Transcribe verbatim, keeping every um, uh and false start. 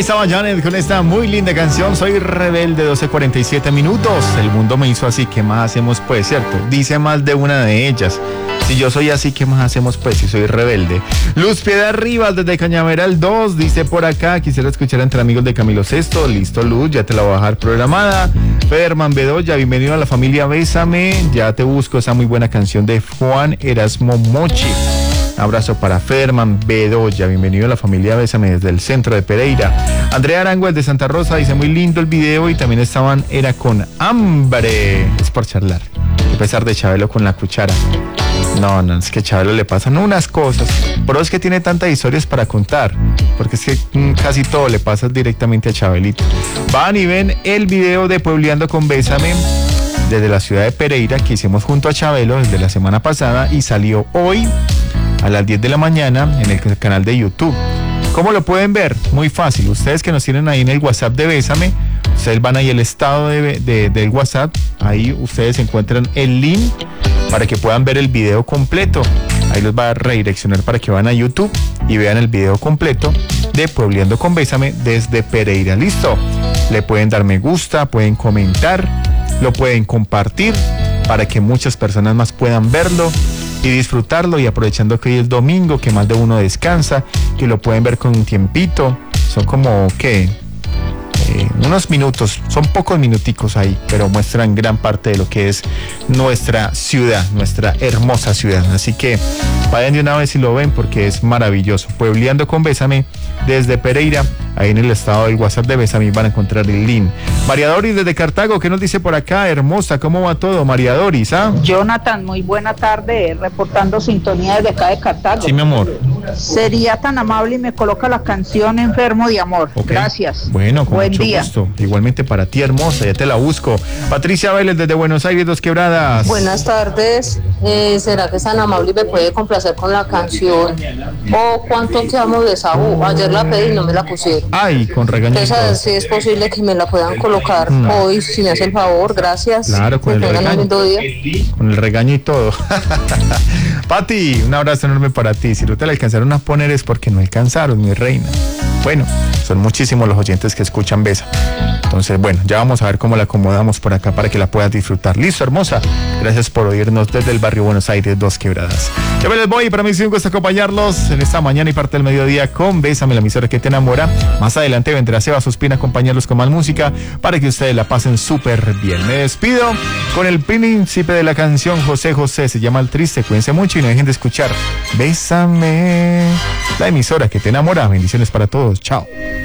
estaba Janet con esta muy linda canción, Soy Rebelde, doce cuarenta y siete minutos. El mundo me hizo así, ¿qué más hacemos pues, cierto? Dice más de una de ellas. Si yo soy así, ¿qué más hacemos pues si soy rebelde? Luz Piedad Rivas desde Cañaveral dos, dice por acá, quisiera escuchar entre amigos de Camilo Sesto. Listo, Luz, ya te la voy a dejar programada. Federman Bedoya, bienvenido a la familia Bésame, ya te busco esa muy buena canción de Juan Erasmo Mochi. Abrazo para Federman Bedoya, bienvenido a la familia Bésame desde el centro de Pereira. Andrea Aranguez de Santa Rosa dice muy lindo el video y también estaban, era con hambre. Es por charlar, a pesar de Chabelo con la cuchara. No, no, es que a Chabelo le pasan unas cosas, pero es que tiene tantas historias para contar, porque es que mm, casi todo le pasa directamente a Chabelito. Van y ven el video de Puebleando con Bésame desde la ciudad de Pereira que hicimos junto a Chabelo desde la semana pasada y salió hoy a las diez de la mañana en el canal de YouTube. ¿Cómo lo pueden ver? Muy fácil, ustedes que nos tienen ahí en el WhatsApp de Bésame, ustedes van ahí al estado de, de, del WhatsApp, ahí ustedes encuentran el link para que puedan ver el video completo. Ahí los va a redireccionar para que van a YouTube y vean el video completo de Puebleando con Bésame desde Pereira. ¿Listo? Le pueden dar me gusta, pueden comentar, lo pueden compartir para que muchas personas más puedan verlo y disfrutarlo, y aprovechando que hoy es domingo, que más de uno descansa, que lo pueden ver con un tiempito. Son como, ¿qué? Eh, unos minutos, son pocos minuticos ahí, pero muestran gran parte de lo que es nuestra ciudad, nuestra hermosa ciudad. Así que vayan de una vez y lo ven porque es maravilloso. Puebleando con Bésame desde Pereira, ahí en el estado del WhatsApp de Bésame van a encontrar el link. María Doris desde Cartago, ¿qué nos dice por acá? Hermosa, ¿cómo va todo, María Doris? ¿Ah? Jonathan, muy buena tarde, reportando sintonía desde acá de Cartago. Sí, mi amor. Sería tan amable y me coloca la canción Enfermo de Amor. Okay. Gracias. Bueno, con buen mucho día. gusto. Igualmente para ti, hermosa, ya te la busco. Patricia Vélez desde Buenos Aires, Dos Quebradas. Buenas tardes. Eh, ¿Será que es tan amable y me puede complacer con la canción? ¿O cuánto te amo de Saúl? Ayer la pedí y no me la pusieron. Ay, con regaño. Entonces, si es posible que me la puedan colocar no. hoy, si me hace el favor, gracias. Claro, con que el regaño. Un lindo día. Con el regaño y todo. Pati, un abrazo enorme para ti. Si no te la alcanzaron a poner es porque no alcanzaron, mi reina. Bueno, son muchísimos los oyentes que escuchan Besa. Entonces, bueno, ya vamos a ver cómo la acomodamos por acá para que la puedas disfrutar. Listo, hermosa. Gracias por oírnos desde el barrio Buenos Aires, Dos Quebradas. Ya me les voy, para mí es un gusto acompañarlos en esta mañana y parte del mediodía con Bésame, la emisora que te enamora. Más adelante vendrá Seba Suspina a acompañarlos con más música para que ustedes la pasen súper bien. Me despido con el príncipe de la canción, José José. Se llama El Triste. Cuídense mucho y no dejen de escuchar Bésame, la emisora que te enamora. Bendiciones para todos. Chao.